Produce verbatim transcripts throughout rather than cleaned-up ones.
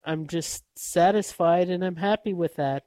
I'm just satisfied and I'm happy with that.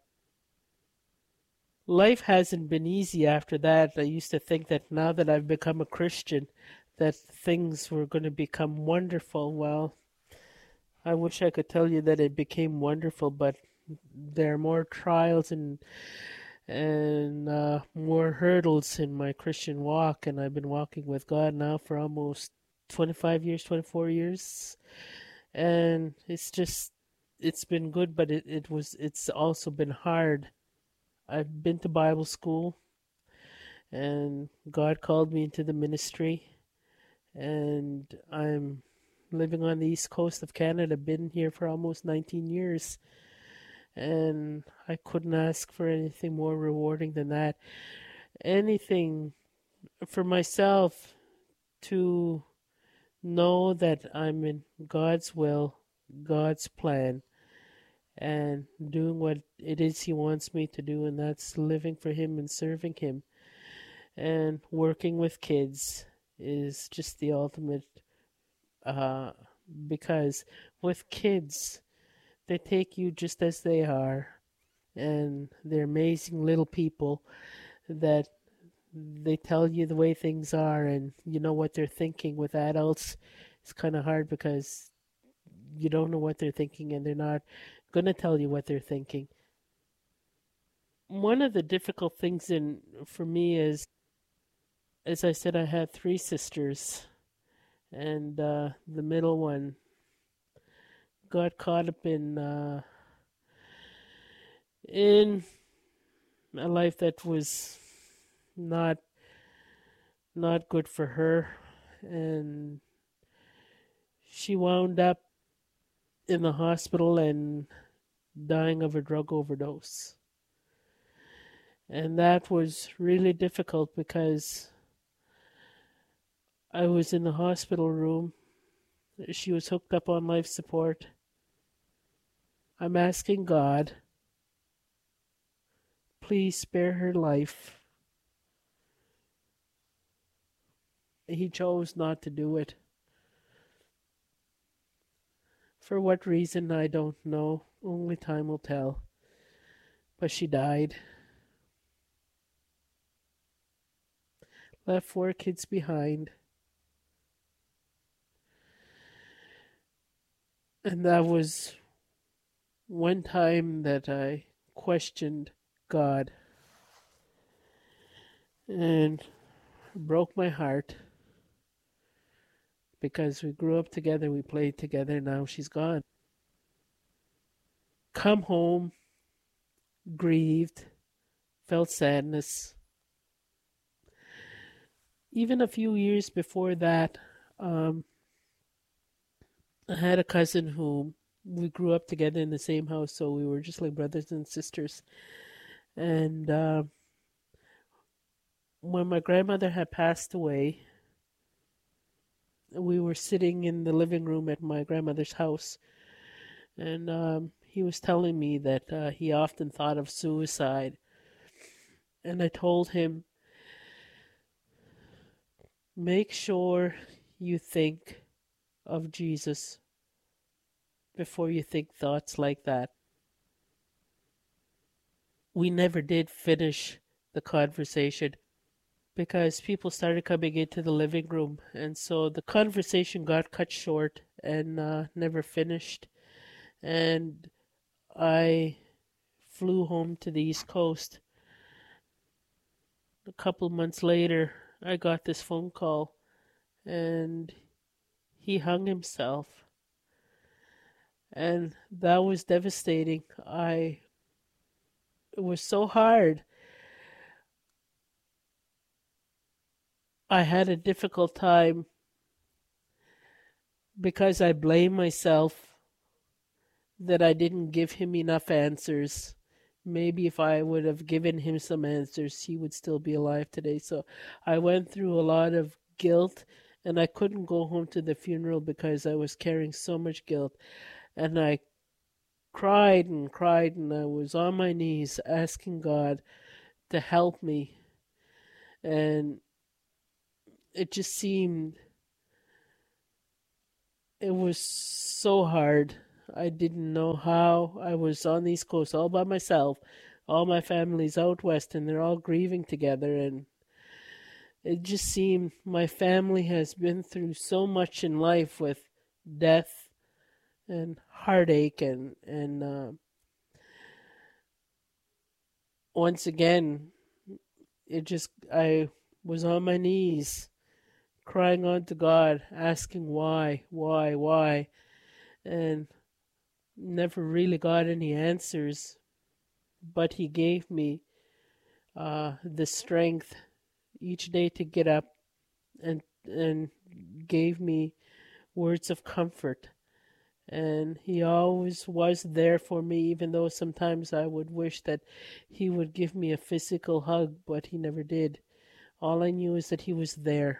Life hasn't been easy after that. I used to think that now that I've become a Christian, that things were going to become wonderful. Well, I wish I could tell you that it became wonderful, but there are more trials and and uh, more hurdles in my Christian walk, and I've been walking with God now for almost twenty-five years, twenty-four years, and it's just it's been good, but it, it was it's also been hard. I've been to Bible school, and God called me into the ministry, and I'm living on the east coast of Canada. Been here for almost nineteen years, and I couldn't ask for anything more rewarding than that. Anything for myself to know that I'm in God's will, God's plan, and doing what it is He wants me to do, and that's living for Him and serving Him. And working with kids is just the ultimate, uh, because with kids, they take you just as they are, and they're amazing little people that they tell you the way things are and you know what they're thinking. With adults, it's kind of hard because you don't know what they're thinking and they're not going to tell you what they're thinking. One of the difficult things in for me is, as I said, I had three sisters, and uh, the middle one got caught up in uh, in a life that was not not good for her, and she wound up in the hospital and dying of a drug overdose. And that was really difficult because I was in the hospital room. She was hooked up on life support. I'm asking God, please spare her life. He chose not to do it. For what reason, I don't know. Only time will tell. But she died. Left four kids behind. And that was one time that I questioned God and broke my heart because we grew up together, we played together, now she's gone. Come home, grieved, felt sadness. Even a few years before that, um, I had a cousin who we grew up together in the same house, so we were just like brothers and sisters. And uh, when my grandmother had passed away, we were sitting in the living room at my grandmother's house, and um, he was telling me that uh, he often thought of suicide. And I told him, make sure you think of Jesus before you think thoughts like that. We never did finish the conversation because people started coming into the living room, and so the conversation got cut short and uh, never finished. And I flew home to the East Coast. A couple months later, I got this phone call, and he hung himself. And that was devastating. I It was so hard. I had a difficult time because I blame myself that I didn't give him enough answers. Maybe if I would have given him some answers, he would still be alive today. So I went through a lot of guilt, and I couldn't go home to the funeral because I was carrying so much guilt. And I cried and cried, and I was on my knees asking God to help me. And it just seemed, it was so hard. I didn't know how. I was on the East Coast all by myself. All my family's out west, and they're all grieving together. And it just seemed my family has been through so much in life with death and heartache. And, and uh, once again, it just, I was on my knees crying on to God, asking why, why, why, and never really got any answers. But He gave me uh, the strength each day to get up, and and gave me words of comfort. And He always was there for me, even though sometimes I would wish that He would give me a physical hug, but He never did. All I knew is that He was there.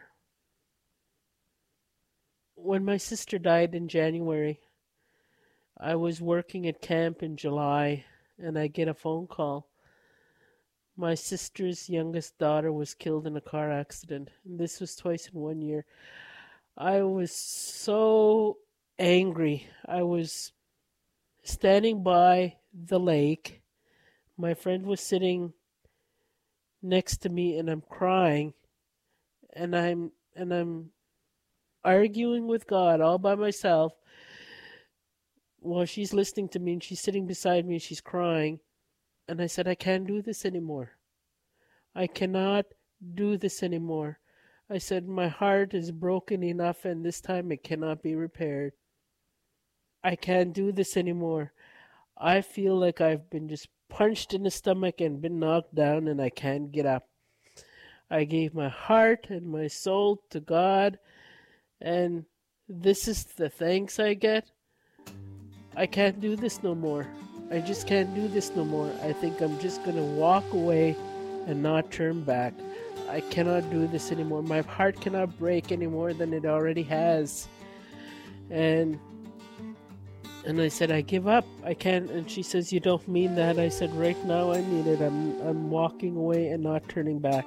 When my sister died in January, I was working at camp in July, and I get a phone call. My sister's youngest daughter was killed in a car accident. And this was twice in one year. I was so angry. I was standing by the lake. My friend was sitting next to me, and I'm crying. And I'm and I'm arguing with God all by myself while she's listening to me, and she's sitting beside me and she's crying. And I said, I can't do this anymore. I cannot do this anymore. I said, my heart is broken enough, and this time it cannot be repaired. I can't do this anymore. I feel like I've been just punched in the stomach and been knocked down, and I can't get up. I gave my heart and my soul to God, and this is the thanks I get. I can't do this no more. I just can't do this no more. I think I'm just going to walk away and not turn back. I cannot do this anymore. My heart cannot break any more than it already has. And and I said, I give up. I can't. And she says, you don't mean that. I said, right now I mean it. I'm I'm walking away and not turning back.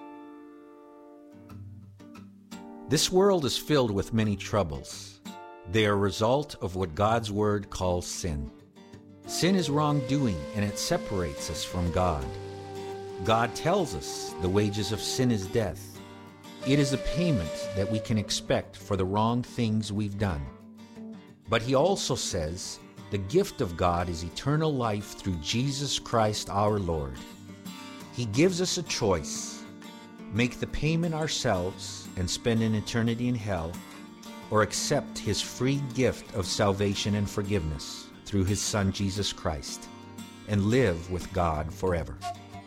This world is filled with many troubles. They are a result of what God's Word calls sin. Sin is wrongdoing, and it separates us from God. God tells us the wages of sin is death. It is a payment that we can expect for the wrong things we've done. But He also says the gift of God is eternal life through Jesus Christ our Lord. He gives us a choice: make the payment ourselves and spend an eternity in hell, or accept His free gift of salvation and forgiveness through His Son Jesus Christ, and live with God forever.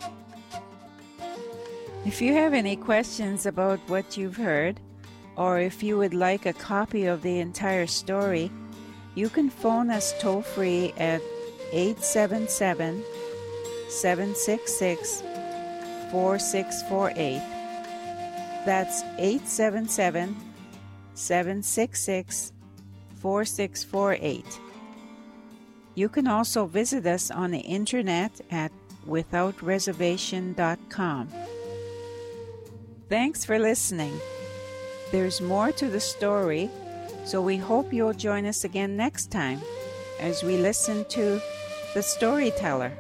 If you have any questions about what you've heard, or if you would like a copy of the entire story, you can phone us toll-free at eight seven seven, seven six six, four six four eight. That's eight seven seven, seven six six, four six four eight. You can also visit us on the internet at without reservation dot com. Thanks for listening. There's more to the story, so we hope you'll join us again next time as we listen to The Storyteller.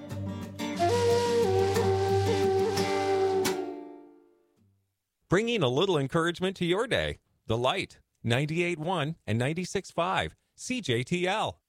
Bringing a little encouragement to your day. The Light, ninety-eight point one and ninety-six point five, C J T L.